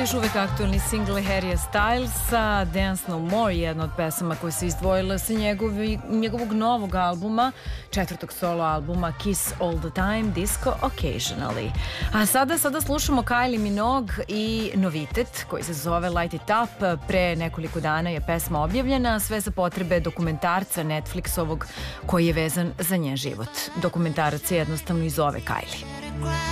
još uvek aktualni single Harrya Stylesa, Dance No More, jedna od pesama koja se izdvojila sa njegovog novog albuma, četvrtog solo albuma Kiss All The Time, Disco Occasionally. A sada slušamo Kylie Minogue i novitet koji se zove Light It Up. Pre nekoliko dana je pesma objavljena, sve za potrebe dokumentarca Netflixovog koji je vezan za njen život. Dokumentarac se jednostavno i zove Kylie.